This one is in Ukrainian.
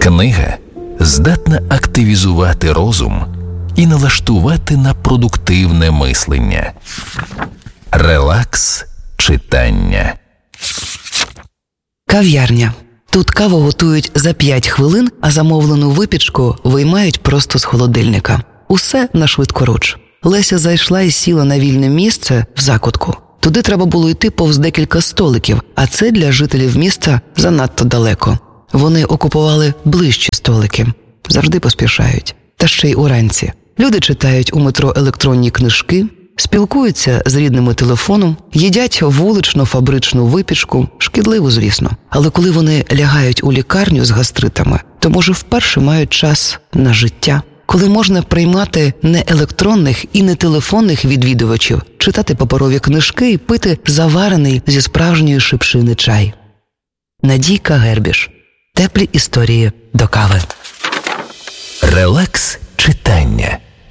Книга здатна активізувати розум і налаштувати на продуктивне мислення. Релакс читання. Кав'ярня. Тут каву готують за 5 хвилин, а замовлену випічку виймають просто з холодильника. Усе на швидкоруч. Леся зайшла і сіла на вільне місце в закутку. Туди треба було йти повз декілька столиків, а це для жителів міста занадто далеко. Вони окупували ближчі столики. Завжди поспішають. Та ще й уранці. Люди читають у метро електронні книжки, спілкуються з рідними телефоном, їдять вулично-фабричну випічку, шкідливу, звісно. Але коли вони лягають у лікарню з гастритами, то, може, вперше мають час на життя. Коли можна приймати не електронних і не телефонних відвідувачів, читати паперові книжки і пити заварений зі справжньої шипшини чай. Надійка Гербіш. Теплі історії до кави. Релакс